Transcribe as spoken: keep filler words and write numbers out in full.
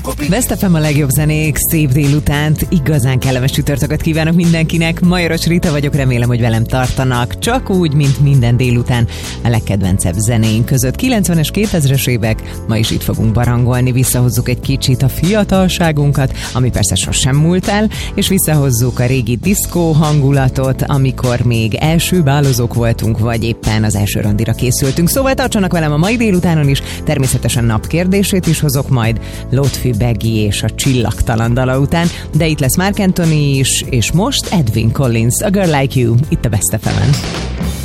Best ef em a legjobb zenék, szép délutánt, igazán kellemes csütörtököt kívánok mindenkinek. Majoros Rita vagyok, remélem, hogy velem tartanak, csak úgy, mint minden délután a legkedvencebb zenéink között. kilencvenes, kétezres évek, ma is itt fogunk barangolni, visszahozzuk egy kicsit a fiatalságunkat, ami persze sosem múlt el, és visszahozzuk a régi diszkó hangulatot, amikor még első bálozók voltunk, vagy éppen az első randira készültünk. Szóval tartsanak velem a mai délutánon is, természetesen napkérdését is hozok majd, Lotfi Begi és a Csillagtalan dala után, de itt lesz Marc Anthony is, és most Edwyn Collins, A Girl Like You, itt a Best ef emen.